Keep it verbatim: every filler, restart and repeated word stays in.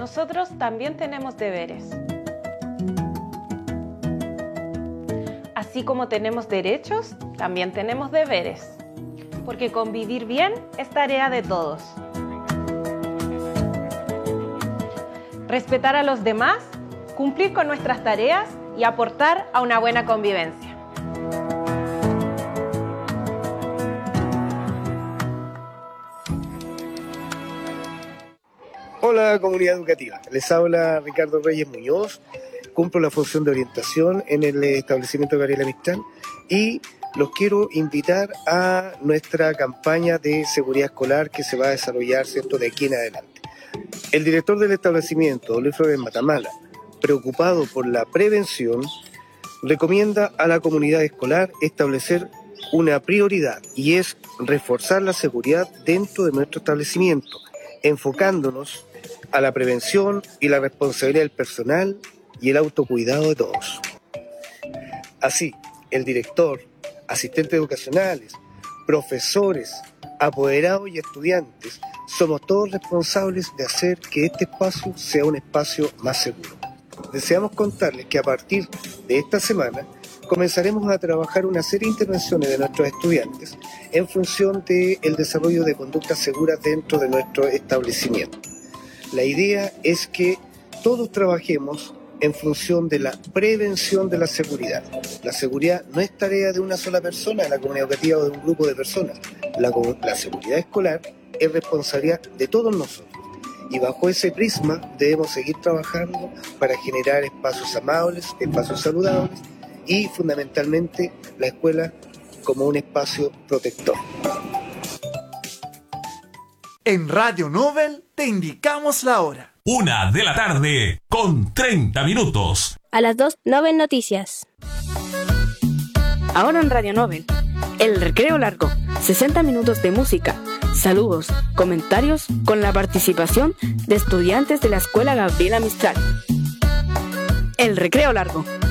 nosotros también tenemos deberes. Así como tenemos derechos, también tenemos deberes, porque convivir bien es tarea de todos. Respetar a los demás, cumplir con nuestras tareas y aportar a una buena convivencia. Hola comunidad educativa, les habla Ricardo Reyes Muñoz, cumplo la función de orientación en el establecimiento Gabriela Mistral y los quiero invitar a nuestra campaña de seguridad escolar que se va a desarrollar, ¿cierto?, de aquí en adelante. El director del establecimiento, Luis Flores Matamala, preocupado por la prevención, recomienda a la comunidad escolar establecer una prioridad y es reforzar la seguridad dentro de nuestro establecimiento, enfocándonos a la prevención y la responsabilidad del personal y el autocuidado de todos. Así, el director, asistentes educacionales, profesores, apoderados y estudiantes somos todos responsables de hacer que este espacio sea un espacio más seguro. Deseamos contarles que a partir de esta semana comenzaremos a trabajar una serie de intervenciones de nuestros estudiantes en función del desarrollo de conductas seguras dentro de nuestro establecimiento. La idea es que todos trabajemos en función de la prevención de la seguridad. La seguridad no es tarea de una sola persona en la comunidad educativa o de un grupo de personas. La, la seguridad escolar es responsabilidad de todos nosotros. Y bajo ese prisma debemos seguir trabajando para generar espacios amables, espacios saludables y fundamentalmente la escuela como un espacio protector. En Radio Nobel te indicamos la hora. Una de la tarde con treinta minutos. A las dos, Nobel Noticias. Ahora en Radio Nobel, el recreo largo, sesenta minutos de música, saludos, comentarios con la participación de estudiantes de la Escuela Gabriela Mistral. El recreo largo.